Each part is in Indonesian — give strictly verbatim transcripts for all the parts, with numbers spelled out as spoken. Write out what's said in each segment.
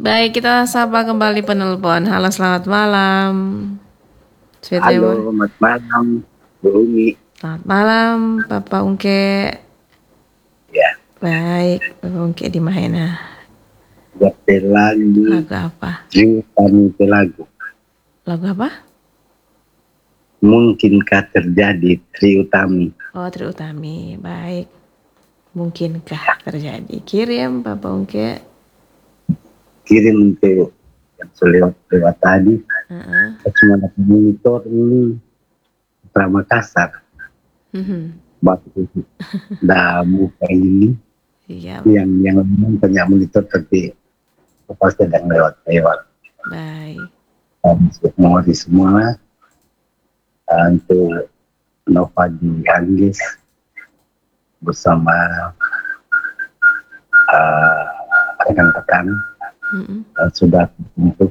Baik, kita sapa kembali penelpon. Halo, selamat malam. Sweet Halo, Lemon. selamat malam, Bu Umi. Selamat malam, Bapak Ungke. Ya, Baik, Bapak Ungke di mana? buat lagu. Lagu apa? Kami itu lagu. Lagu apa? Mungkinkah terjadi, Trie Utami. Oh, Trie Utami. Baik. Mungkinkah terjadi? Kirim, Bapak Ungke. Kirim untuk yang lewat tadi. Uh-uh. Cuma monitor ini Putra Makassar. Mm-hmm. Batu dah muka ini. Iya. Yang yang punya monitor tapi apa sedang lewat lewat. Baik. Semua di semua untuk Nova di Anggis bersama uh, rekan-rekan Mm-hmm. uh, sudah untuk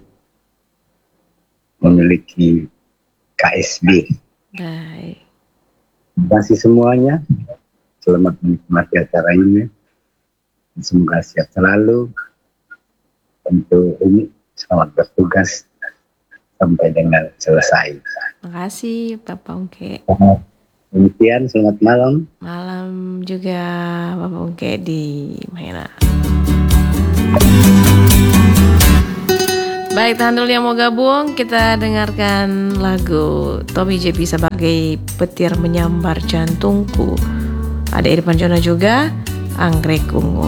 memiliki K S B. Baik. Terima kasih semuanya. Selamat menikmati acara ini. Semoga sehat selalu. Untuk ini selamat bertugas sampai dengan selesai. Terima kasih, Bapak Ungke. Demikian, selamat malam. Malam juga, Bapak Ungke di Mahena. Baik, tahan dulu yang mau gabung. Kita dengarkan lagu Tommy J P sebagai Petir Menyambar Jantungku. Ada Irfan Jono juga, Anggrek Ungu.